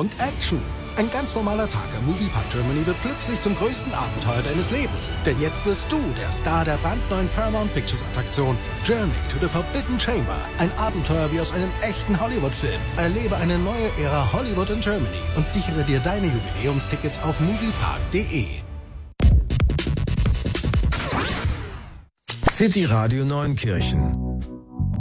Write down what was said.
und Action. Ein ganz normaler Tag am Moviepark Germany wird plötzlich zum größten Abenteuer deines Lebens. Denn jetzt wirst du der Star der brandneuen Paramount Pictures Attraktion Journey to the Forbidden Chamber. Ein Abenteuer wie aus einem echten Hollywood-Film. Erlebe eine neue Ära Hollywood in Germany und sichere dir deine Jubiläumstickets auf moviepark.de. City Radio Neunkirchen